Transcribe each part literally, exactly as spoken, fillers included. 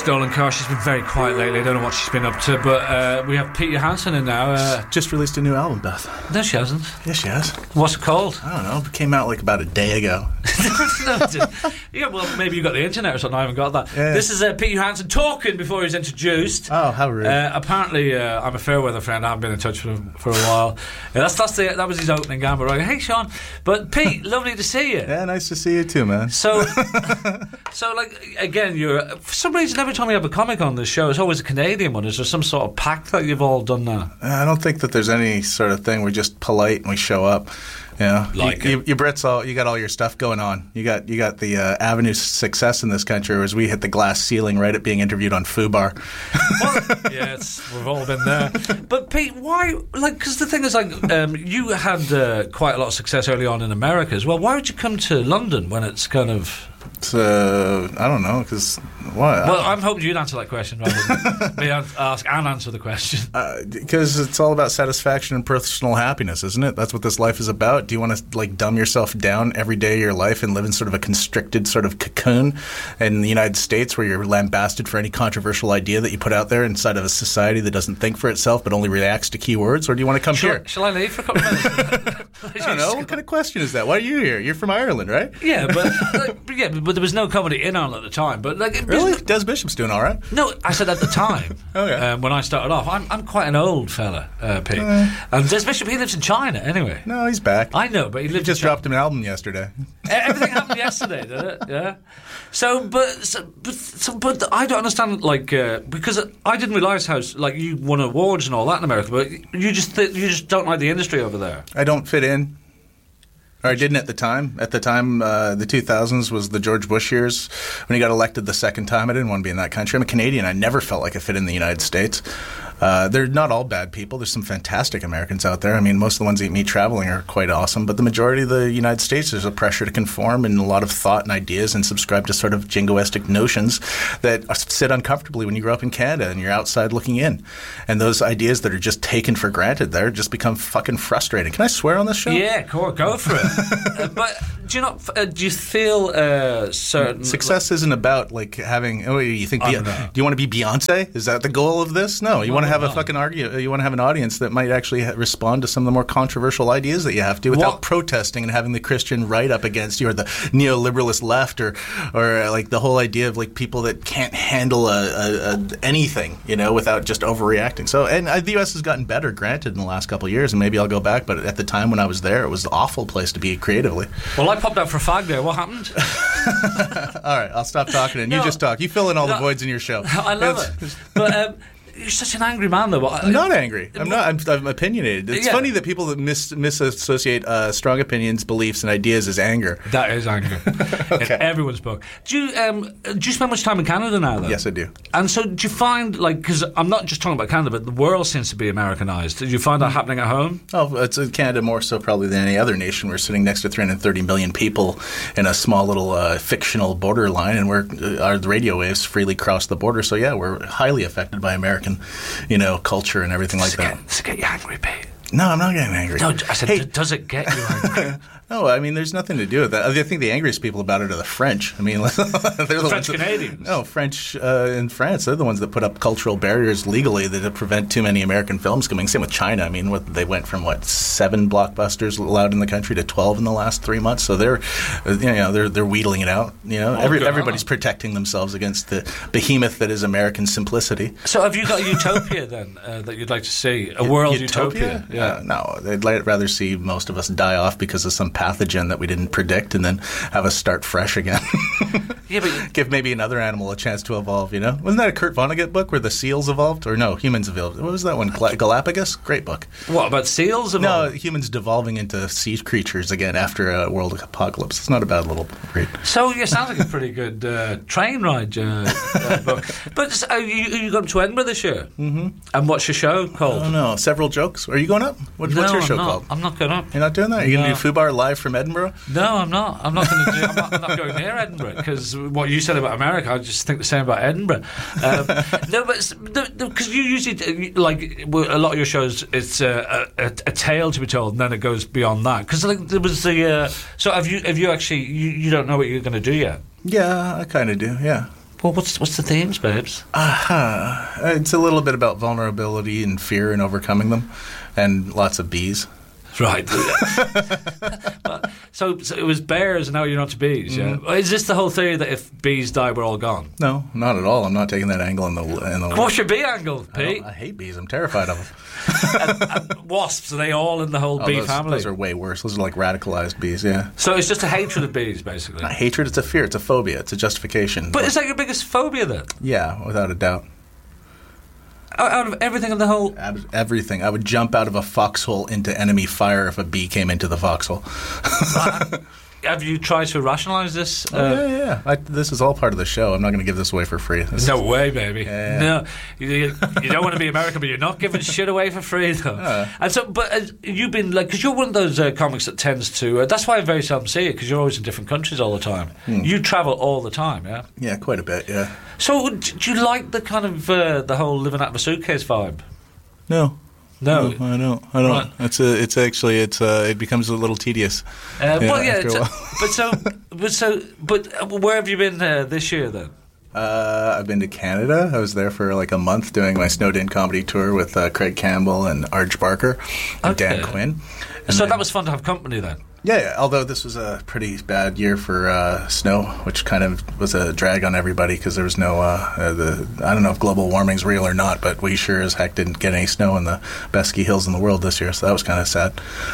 Stolen Car. She's been very quiet lately. I don't know what she's been up to, but uh, we have Pete Johansson in now. Uh, Just released a new album, Beth. no, she hasn't. Yes, she has. What's it called? I don't know. It came out like about a day ago. No, it didn't. Yeah, well, maybe you got the internet or something. I haven't got that. Yeah. This is uh, Pete Johansson talking before he's introduced. Oh, how rude. Uh, apparently, uh, I'm a fair weather friend. I haven't been in touch with him for a while. Yeah, that's that's the, that was his opening gambit, right? Hey, Sean. But Pete, lovely to see you. Yeah, nice to see you too, man. So, so like again, you're for some reason every time we have a comic on this show, it's always a Canadian one. Is there some sort of pact that you've all done now? I don't think that there's any sort of thing. We're just polite and we show up. Yeah, Like you, it. you, you Brits, all you got all your stuff going on. You got you got the uh, avenue to success in this country, whereas we hit the glass ceiling right at being interviewed on FUBAR. Well, yeah, it's, we've all been there. But Pete, why? Like, because the thing is, like, um, you had uh, quite a lot of success early on in America as well. Why would you come to London when it's kind of? So I don't know, because what? Well, I'm hoping you'd answer that question rather than me ask and answer the question. Because uh, it's all about satisfaction and personal happiness, isn't it? That's what this life is about. Do you want to like dumb yourself down every day of your life and live in sort of a constricted sort of cocoon in the United States where you're lambasted for any controversial idea that you put out there inside of a society that doesn't think for itself but only reacts to keywords? Or do you want to come Shall, here? shall I leave for a couple of minutes? I don't know. What kind of question is that? Why are you here? You're from Ireland, right? Yeah, but like, yeah, but there was no comedy in Ireland at the time. But like, it was- Really? Des Bishop's doing all right. No, I said at the time. Okay. um, when I started off, I'm I'm quite an old fella, uh, Pete. Uh. and Des Bishop, he lives in China anyway. No, he's back. I know, but he He lives just in China. dropped an album yesterday. Everything happened yesterday, did it? Yeah. So, but, so, but, so, but I don't understand, like, uh, because I didn't realise how, like, you won awards and all that in America, but you just th- you just don't like the industry over there. I don't fit in. Or I didn't at the time. At the time, uh, the two thousands was the George Bush years. When he got elected the second time, I didn't want to be in that country. I'm a Canadian. I never felt like I fit in the United States. Uh, they're not all bad people. There's some fantastic Americans out there. I mean, most of the ones that you meet traveling are quite awesome. But the majority of the United States, there's a pressure to conform and a lot of thought and ideas and subscribe to sort of jingoistic notions that sit uncomfortably when you grow up in Canada and you're outside looking in. And those ideas that are just taken for granted there just become fucking frustrating. Can I swear on this show? Yeah, cool, go for it. uh, but do you not? Uh, do you feel uh, certain Success isn't about like having. Oh, you think? I Be- don't know. do you want to be Beyonce? Is that the goal of this? No, you want to have a no. fucking argue. You want to have an audience that might actually ha- respond to some of the more controversial ideas that you have to, without What- protesting and having the Christian right up against you, or the neoliberalist left, or or uh, like the whole idea of like people that can't handle a, a, a anything, you know, without just overreacting. So, and uh, the U S has gotten better, granted, in the last couple of years, and maybe I'll go back. But at the time when I was there, it was an awful place to be creatively. Well, I popped out for a fag there. What happened? All right, I'll stop talking and you No. just talk. You fill in all the No. voids in your show. I love It's- it. But um, you're such an angry man, though. I'm not angry. I'm not. I'm, I'm opinionated. It's Yeah. funny that people that mis- misassociate uh, strong opinions, beliefs, and ideas as anger. That is anger. Okay. In everyone's book. Do you um, do you spend much time in Canada now, though? Yes, I do. And so, do you find, like, because I'm not just talking about Canada, but the world seems to be Americanized. Do you find that happening at home? Oh, it's in Canada more so probably than any other nation. We're sitting next to three hundred thirty million people in a small little uh, fictional borderline, and we're uh, our radio waves freely cross the border. So yeah, we're highly affected by American, you know, culture and everything like Does it that. get, does it get you angry, Pete? No, I'm not getting angry. No, I said, Hey. d- does it get you angry? No, I mean, there's nothing to do with that. I think the angriest people about it are the French. I mean, they're the French ones that- Canadians. No, French uh, in France. They're the ones that put up cultural barriers legally that prevent too many American films coming. Same with China. I mean, what, they went from what seven blockbusters allowed in the country to twelve in the last three months. So they're, uh, you know, they're they're wheedling it out. You know, Oh, Every, good. everybody's protecting themselves against the behemoth that is American simplicity. So, have you got a utopia then uh, that you'd like to see? A world utopia? Uh, no, they'd li- rather see most of us die off because of some pathogen that we didn't predict, and then have us start fresh again. Yeah, but Give maybe another animal a chance to evolve, you know? Wasn't that a Kurt Vonnegut book where the seals evolved? Or no, humans evolved. What was that one? Gal- Galapagos? Great book. what about seals? Of No, all? humans devolving into sea creatures again after a world apocalypse. It's not a bad little read. So, yeah, sounds like a pretty good uh, train ride uh, uh, book. But uh, you, you going to Edinburgh this year? Mm-hmm. And what's your show called? I don't know. Several jokes. Are you going up? What, what's your No, show I'm not. called? I'm not going up. You're not doing that? Are you going No. to do FUBAR live from Edinburgh? No, I'm not. I'm not going to do. I'm not, I'm not going near Edinburgh because what you said about America, I just think the same about Edinburgh. Um, no, but because you usually like well, a lot of your shows, it's uh, a, a, a tale to be told, and then it goes beyond that. Because like there was the. Uh, so have you? Have you actually? You, you don't know what you're going to do yet. Yeah, I kind of do, yeah. Well, what's what's the themes, babes? Uh-huh. It's a little bit about vulnerability and fear and overcoming them, and lots of bees. Right. so, so it was bears, and now you're on to bees. Yeah. Mm. Is this the whole theory that if bees die, we're all gone? No, not at all. I'm not taking that angle in the. In the What's your bee angle, Pete? I, I hate bees. I'm terrified of them. and, and wasps, are they all in the whole oh, bee those, family? Those are way worse. Those are like radicalized bees. Yeah. So it's just a hatred of bees, basically. Not hatred. It's a fear. It's a phobia. It's a justification. But is that your biggest phobia, then? Yeah, without a doubt. Out of everything in the whole... Everything. I would jump out of a foxhole into enemy fire if a bee came into the foxhole. uh, have you tried to rationalize this? Oh, uh, yeah, yeah. I, this is all part of the show. I'm not going to give this away for free. This no is, way, baby. Yeah, yeah. No. You, you don't want to be American, but you're not giving shit away for free, though. Uh, and so, but uh, you've been, like, because you're one of those uh, comics that tends to... Uh, that's why I very seldom see it, because you're always in different countries all the time. Hmm. You travel all the time, yeah? Yeah, quite a bit, yeah. So, do you like the kind of, uh, the whole living out of a suitcase vibe? No. No, no I don't. I don't. Right. It's a, It's actually. It's. Uh, it becomes a little tedious. Uh, yeah, well, yeah. It's a, but so, but so, but uh, where have you been uh, this year then? Uh, I've been to Canada. I was there for like a month doing my Snowed In comedy tour with uh, Craig Campbell and Arj Barker and okay. Dan Quinn. And so then, that was fun to have company then. Yeah, yeah, although this was a pretty bad year for uh, snow, which kind of was a drag on everybody because there was no, uh, uh, the I don't know if global warming's real or not, but we sure as heck didn't get any snow in the best ski hills in the world this year, so that was kind of sad.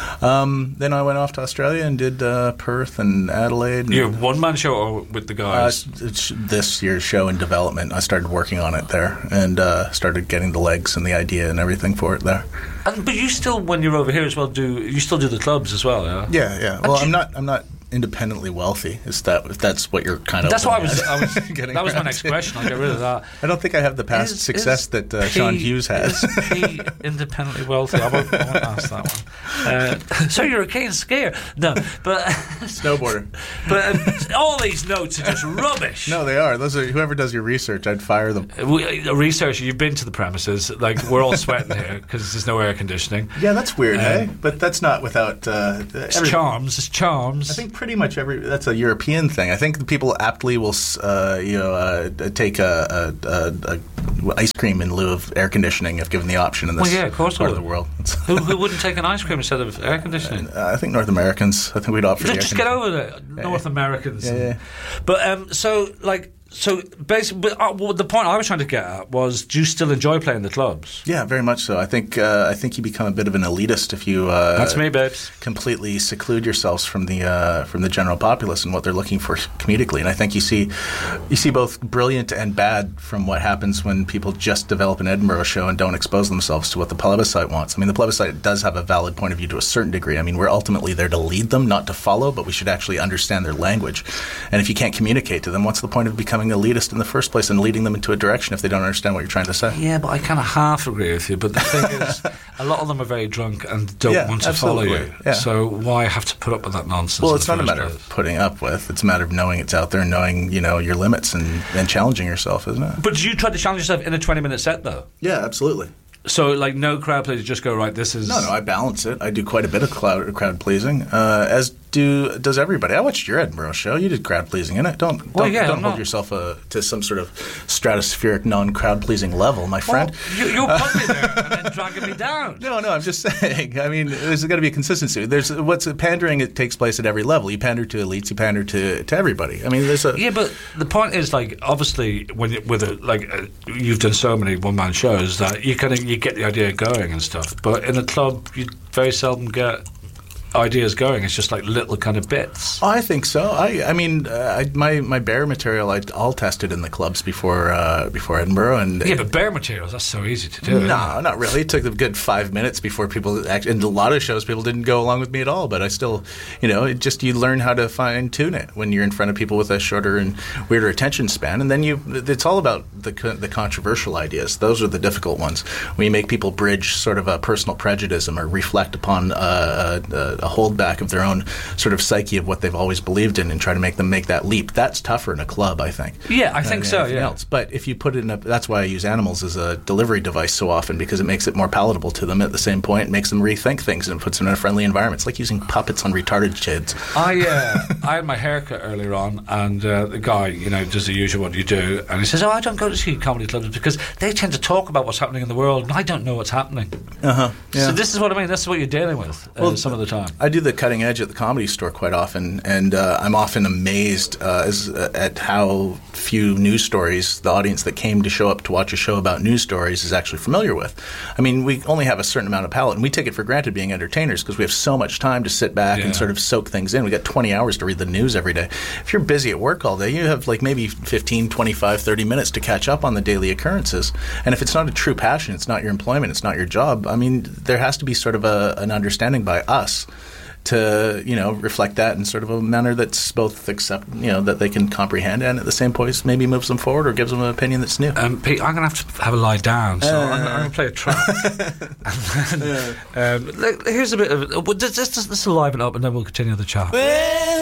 Um, then I went off to Australia and did uh, Perth and Adelaide. Your one-man show or with the guys? Uh, it's this year's show in development. I started working on it there and uh, started getting the legs and the idea and everything for it there. And, but you still, when you're over here as well, do you still do the clubs as well? Yeah, yeah, yeah. Well, I'm not, I'm not independently wealthy. Is that if that's what you're kind of? That's what I was. I was that was my next to. question. I'll get rid of that. I don't think I have the past is, success is that uh, P, Sean Hughes has. Is he independently wealthy? I won't, I won't ask that one. Uh, so you're a keen skier? No, but snowboarder. But uh, all these notes are just rubbish. No, they are. Those are whoever does your research. I'd fire them. Uh, research. You've been to the premises. Like we're all sweating here because there's no air conditioning. Yeah, that's weird, um, hey? But that's not without. Uh, it's every, charms. It's charms. I think pretty much every. That's a European thing. I think the people aptly will, uh, you know, uh, take a, a, a, a ice cream in lieu of air conditioning if given the option in this well, yeah, of course part of the world. who, who wouldn't take an ice cream instead of air conditioning? Uh, I think North Americans. I think we'd opt for just, the just get over it. Yeah, North yeah. Americans. Yeah, yeah. But um, so like. So basically, but, uh, well, the point I was trying to get at was: do you still enjoy playing the clubs? Yeah, very much so. I think uh, I think you become a bit of an elitist if you uh, that's me, babes. completely seclude yourselves from the uh, from the general populace and what they're looking for comedically. And I think you see you see both brilliant and bad from what happens when people just develop an Edinburgh show and don't expose themselves to what the plebiscite wants. I mean, the plebiscite does have a valid point of view to a certain degree. I mean, we're ultimately there to lead them, not to follow, but we should actually understand their language. And if you can't communicate to them, what's the point of becoming elitist in the first place and leading them into a direction if they don't understand what you're trying to say? Yeah, but I kind of half agree with you. But the thing is, a lot of them are very drunk and don't yeah, want to absolutely. follow you. Yeah. So why have to put up with that nonsense? Well, it's not a matter place? of putting up with. It's a matter of knowing it's out there and knowing, you know, your limits and, and challenging yourself, isn't it? But you try to challenge yourself in a twenty-minute set, though? Yeah, absolutely. So, like, no crowd pleasing, just go, right, this is... No, no, I balance it. I do quite a bit of crowd, crowd pleasing, uh, as do does everybody. I watched your Edinburgh show. You did crowd pleasing in it. Don't well, don't, yeah, don't hold not. yourself uh, to some sort of stratospheric, non-crowd pleasing level, my friend. Well, you, you're putting me there and then dragging me down. No, no, I'm just saying. I mean, there's got to be a consistency. There's what's pandering. It takes place at every level. You pander to elites. You pander to, to everybody. I mean, there's a yeah, but the point is, like, obviously, when you, with a like, uh, you've done so many one-man shows that you kind of you get the idea going and stuff. But in a club, you very seldom get ideas going. It's just like little kind of bits. I think so. I, I mean, uh, I, my my bear material, I all tested in the clubs before uh, before Edinburgh, and yeah, but bear materials that's so easy to do. No, not really. It took a good five minutes before people. Actually, in a lot of shows, people didn't go along with me at all. But I still, you know, it just you learn how to fine tune it when you're in front of people with a shorter and weirder attention span, and then you. It's all about the the controversial ideas. Those are the difficult ones. When you make people bridge sort of a personal prejudice or reflect upon uh, a, a holdback of their own sort of psyche of what they've always believed in and try to make them make that leap. That's tougher in a club, I think. Yeah, I think so, yeah. Else. But if you put it in a, that's why I use animals as a delivery device so often, because it makes it more palatable to them at the same point, it makes them rethink things and puts them in a friendly environment. It's like using puppets on retarded kids. I uh, I had my haircut earlier on, and uh, the guy, you know, does the usual what you do, and he says, oh, I don't go to see comedy clubs because they tend to talk about what's happening in the world, and I don't know what's happening. Uh-huh. Yeah. So this is what I mean. This is what you're dealing with uh, well, some of the time. I do the cutting edge at the Comedy Store quite often, and uh, I'm often amazed uh, as, uh, at how few news stories the audience that came to show up to watch a show about news stories is actually familiar with. I mean, we only have a certain amount of palate, and we take it for granted being entertainers because we have so much time to sit back yeah. and sort of soak things in. We got twenty hours to read the news every day. If you're busy at work all day, you have like maybe fifteen, twenty-five, thirty minutes to catch up on the daily occurrences. And if it's not a true passion, it's not your employment, it's not your job, I mean, there has to be sort of a, an understanding by us to, you know, reflect that in sort of a manner that's both accept, you know, that they can comprehend and at the same point maybe moves them forward or gives them an opinion that's new. Um, Pete, I'm going to have to have a lie down, so uh, I'm, I'm going to play a track. and then, um, here's a bit of this. This will liven up, and then we'll continue the chat. Well,